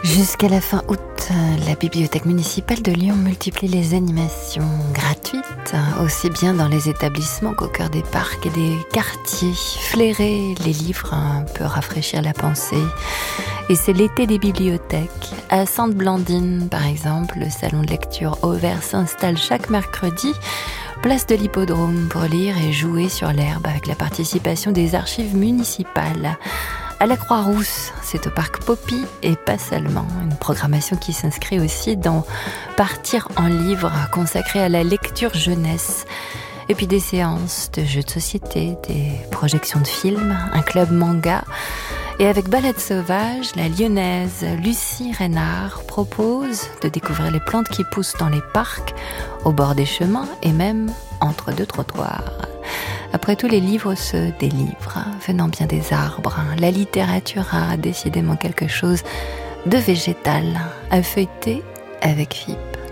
Jusqu'à la fin août, la bibliothèque municipale de Lyon multiplie les animations gratuites, aussi bien dans les établissements qu'au cœur des parcs et des quartiers. Flairer les livres peut rafraîchir la pensée. Et c'est l'été des bibliothèques. À Sainte-Blandine, par exemple, le salon de lecture Auvers s'installe chaque mercredi, place de l'Hippodrome, pour lire et jouer sur l'herbe avec la participation des archives municipales. À la Croix-Rousse, c'est au parc Poppy et pas seulement. Une programmation qui s'inscrit aussi dans Partir en livre, consacrée à la lecture jeunesse. Et puis des séances de jeux de société, des projections de films, un club manga. Et avec Balade sauvage, la lyonnaise Lucie Reynard propose de découvrir les plantes qui poussent dans les parcs, au bord des chemins et même entre deux trottoirs. Après tout, les livres se délivrent, venant bien des arbres. La littérature a décidément quelque chose de végétal, à feuilleter avec FIP.